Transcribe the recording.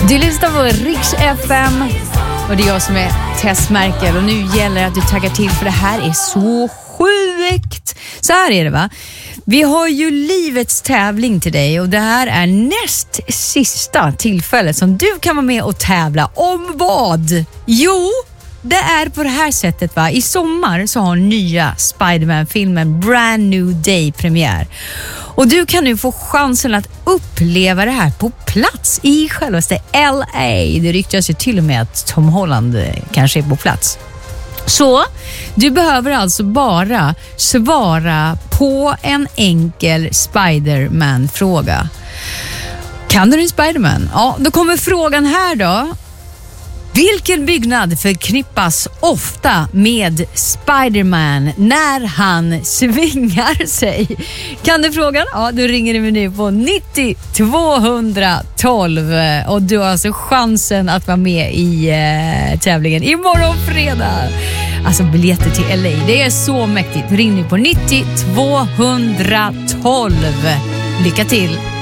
Du lyssnar på Riks FM och det är jag som är Tess Merkel och nu gäller det att du taggar till för det här är så sjukt. Så här är det, va? Vi har ju livets tävling till dig och det här är näst sista tillfället som du kan vara med och tävla om vad? Jo, det är på det här sättet, va? I sommar så har nya Spider-Man-filmen Brand New Day premiär. Och du kan nu få chansen att uppleva det här på plats i självaste LA. Det ryktas ju till och med att Tom Holland kanske är på plats. Så du behöver alltså bara svara på en enkel Spider-Man-fråga. Kan du din Spider-Man? Ja, då kommer frågan här då. Vilken byggnad förknippas ofta med Spider-Man när han svingar sig? Kan du frågan? Ja, då ringer du nu på 90 212 och du har alltså chansen att vara med i tävlingen imorgon fredag. Alltså biljetter till LA, det är så mäktigt. Ring nu på 90 212. Lycka till!